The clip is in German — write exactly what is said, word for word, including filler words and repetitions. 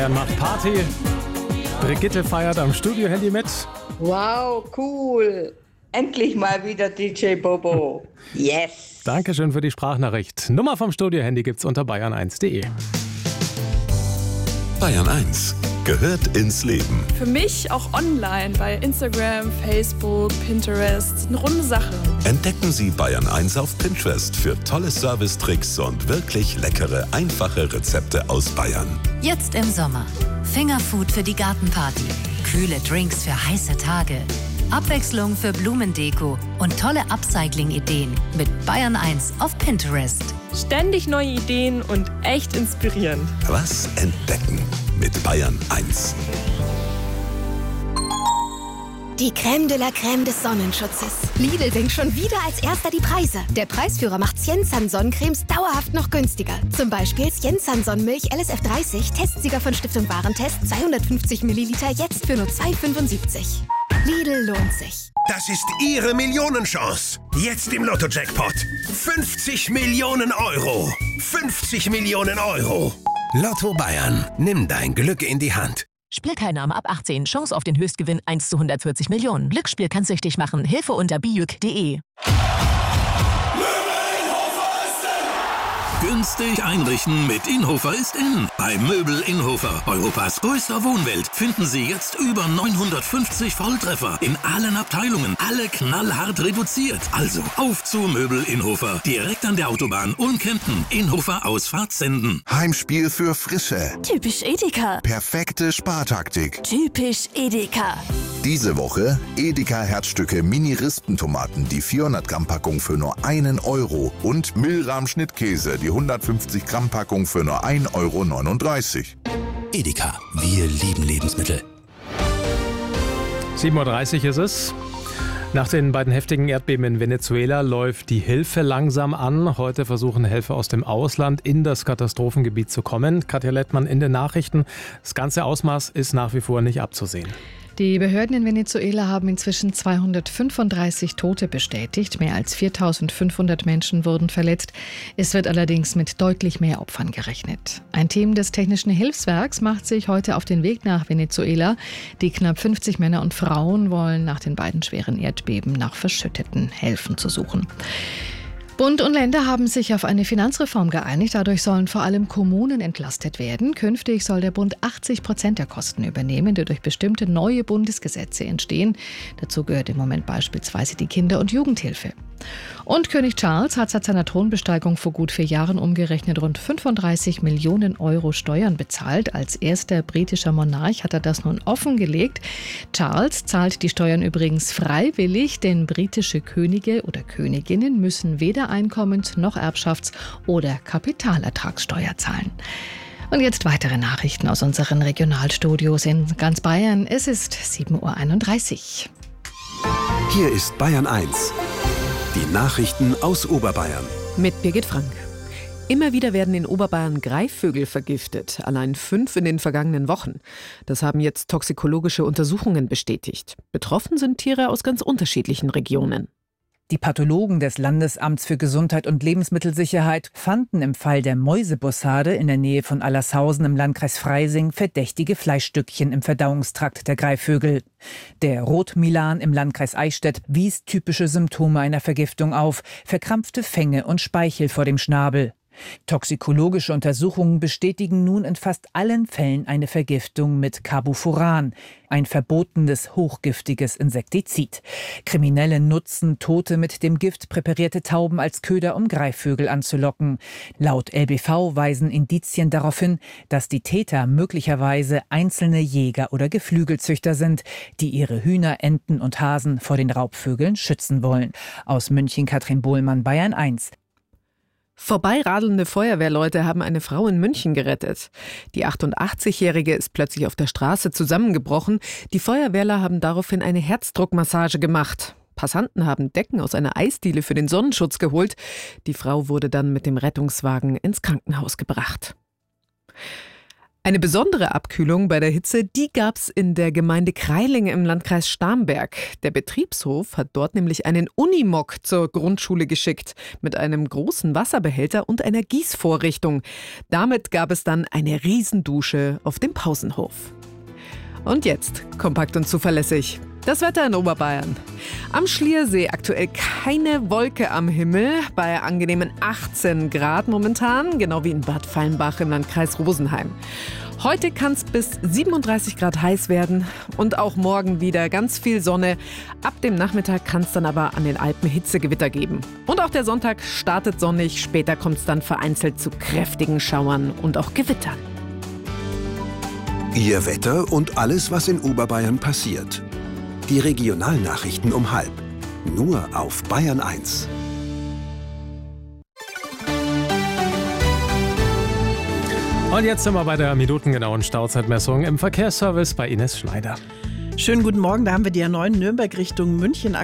Er macht Party. Brigitte feiert am Studio-Handy mit. Wow, cool. Endlich mal wieder D J Bobo. Yes. Dankeschön für die Sprachnachricht. Nummer vom Studio-Handy gibt's unter bayern eins punkt de. Bayern eins gehört ins Leben. Für mich auch online bei Instagram, Facebook, Pinterest. Eine runde Sache. Entdecken Sie Bayern eins auf Pinterest für tolle Servicetricks und wirklich leckere, einfache Rezepte aus Bayern. Jetzt im Sommer. Fingerfood für die Gartenparty. Kühle Drinks für heiße Tage. Abwechslung für Blumendeko und tolle Upcycling-Ideen mit Bayern eins auf Pinterest. Ständig neue Ideen und echt inspirierend. Was entdecken mit Bayern eins. Die Crème de la Crème des Sonnenschutzes. Lidl senkt schon wieder als erster die Preise. Der Preisführer macht Siensan Sonnencremes dauerhaft noch günstiger. Zum Beispiel Siensan Sonnenmilch L S F dreißig, Testsieger von Stiftung Warentest, zweihundertfünfzig Milliliter, jetzt für nur zwei Euro fünfundsiebzig. Lidl lohnt sich. Das ist Ihre Millionenchance. Jetzt im Lotto-Jackpot. fünfzig Millionen Euro. fünfzig Millionen Euro. Lotto Bayern. Nimm dein Glück in die Hand. Spielteilnahme ab achtzehn. Chance auf den Höchstgewinn eins zu hundertvierzig Millionen. Glücksspiel kann süchtig machen. Hilfe unter bijuk punkt de. Günstig einrichten mit Inhofer ist in. Bei Möbel Inhofer, Europas größter Wohnwelt, finden Sie jetzt über neunhundertfünfzig Volltreffer in allen Abteilungen. Alle knallhart reduziert. Also auf zu Möbel Inhofer. Direkt an der Autobahn Unkempten. Inhofer Ausfahrt Senden. Heimspiel für Frische. Typisch Edeka. Perfekte Spartaktik. Typisch Edeka. Diese Woche Edeka Herzstücke Mini-Rispentomaten, die vierhundert Gramm Packung für nur einen Euro und Milram Schnittkäse, die hundertfünfzig Gramm Packung für nur ein Euro neununddreißig. Edeka, wir lieben Lebensmittel. sieben Uhr dreißig ist es. Nach den beiden heftigen Erdbeben in Venezuela läuft die Hilfe langsam an. Heute versuchen Helfer aus dem Ausland in das Katastrophengebiet zu kommen. Katja Lettmann in den Nachrichten. Das ganze Ausmaß ist nach wie vor nicht abzusehen. Die Behörden in Venezuela haben inzwischen zweihundertfünfunddreißig Tote bestätigt. Mehr als viertausendfünfhundert Menschen wurden verletzt. Es wird allerdings mit deutlich mehr Opfern gerechnet. Ein Team des Technischen Hilfswerks macht sich heute auf den Weg nach Venezuela. Die knapp fünfzig Männer und Frauen wollen nach den beiden schweren Erdbeben nach verschütteten Häfen zu suchen. Bund und Länder haben sich auf eine Finanzreform geeinigt. Dadurch sollen vor allem Kommunen entlastet werden. Künftig soll der Bund achtzig Prozent der Kosten übernehmen, die durch bestimmte neue Bundesgesetze entstehen. Dazu gehört im Moment beispielsweise die Kinder- und Jugendhilfe. Und König Charles hat seit seiner Thronbesteigung vor gut vier Jahren umgerechnet rund fünfunddreißig Millionen Euro Steuern bezahlt. Als erster britischer Monarch hat er das nun offengelegt. Charles zahlt die Steuern übrigens freiwillig, denn britische Könige oder Königinnen müssen weder Einkommens- noch Erbschafts- oder Kapitalertragssteuer zahlen. Und jetzt weitere Nachrichten aus unseren Regionalstudios in ganz Bayern. Es ist sieben Uhr einunddreißig. Hier ist Bayern eins. Die Nachrichten aus Oberbayern. Mit Birgit Frank. Immer wieder werden in Oberbayern Greifvögel vergiftet. Allein fünf in den vergangenen Wochen. Das haben jetzt toxikologische Untersuchungen bestätigt. Betroffen sind Tiere aus ganz unterschiedlichen Regionen. Die Pathologen des Landesamts für Gesundheit und Lebensmittelsicherheit fanden im Fall der Mäusebussarde in der Nähe von Allershausen im Landkreis Freising verdächtige Fleischstückchen im Verdauungstrakt der Greifvögel. Der Rotmilan im Landkreis Eichstätt wies typische Symptome einer Vergiftung auf: verkrampfte Fänge und Speichel vor dem Schnabel. Toxikologische Untersuchungen bestätigen nun in fast allen Fällen eine Vergiftung mit Carbofuran, ein verbotenes, hochgiftiges Insektizid. Kriminelle nutzen tote, mit dem Gift präparierte Tauben als Köder, um Greifvögel anzulocken. Laut L B V weisen Indizien darauf hin, dass die Täter möglicherweise einzelne Jäger oder Geflügelzüchter sind, die ihre Hühner, Enten und Hasen vor den Raubvögeln schützen wollen. Aus München Katrin Bohlmann, Bayern eins. Vorbeiradelnde Feuerwehrleute haben eine Frau in München gerettet. Die achtundachtzigjährige ist plötzlich auf der Straße zusammengebrochen. Die Feuerwehrler haben daraufhin eine Herzdruckmassage gemacht. Passanten haben Decken aus einer Eisdiele für den Sonnenschutz geholt. Die Frau wurde dann mit dem Rettungswagen ins Krankenhaus gebracht. Eine besondere Abkühlung bei der Hitze, die gab es in der Gemeinde Kreilinge im Landkreis Starnberg. Der Betriebshof hat dort nämlich einen Unimog zur Grundschule geschickt mit einem großen Wasserbehälter und einer Gießvorrichtung. Damit gab es dann eine Riesendusche auf dem Pausenhof. Und jetzt kompakt und zuverlässig das Wetter in Oberbayern. Am Schliersee aktuell keine Wolke am Himmel, bei angenehmen achtzehn Grad momentan, genau wie in Bad Fallenbach im Landkreis Rosenheim. Heute kann es bis siebenunddreißig Grad heiß werden und auch morgen wieder ganz viel Sonne. Ab dem Nachmittag kann es dann aber an den Alpen Hitzegewitter geben. Und auch der Sonntag startet sonnig, später kommt es dann vereinzelt zu kräftigen Schauern und auch Gewittern. Ihr Wetter und alles, was in Oberbayern passiert. Die Regionalnachrichten um halb. Nur auf Bayern eins. Und jetzt sind wir bei der minutengenauen Stauzeitmessung im Verkehrsservice bei Ines Schneider. Schönen guten Morgen, da haben wir die A neun Nürnberg Richtung München.